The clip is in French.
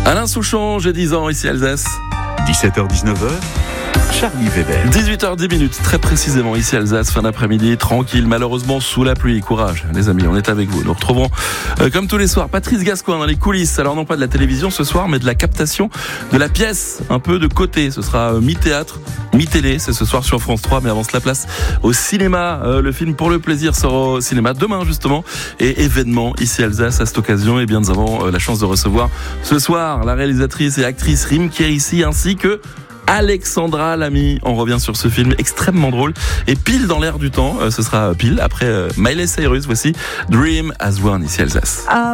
Alain Souchon, j'ai 10 ans, ici Alsace. 17h-19h, Charlie Weber. 18h10, très précisément, ici Alsace, fin d'après-midi, tranquille, malheureusement sous la pluie. Courage, les amis, on est avec vous. Nous retrouvons, comme tous les soirs, Patrice Gascoigne dans les coulisses. Alors non pas de la télévision ce soir, mais de la captation de la pièce, un peu de côté. Ce sera mi-théâtre, mi-télé, c'est ce soir sur France 3, mais avant cela, place au cinéma. Le film Pour le plaisir sera au cinéma demain, justement. Et événement, ici Alsace, à cette occasion, eh bien, nous avons la chance de recevoir ce soir la réalisatrice et actrice Rim Kérissi, ainsi que Alexandra Lamy. On revient sur ce film extrêmement drôle et pile dans l'air du temps. Ce sera pile après Miley Cyrus. Voici Dream as One ici Alsace.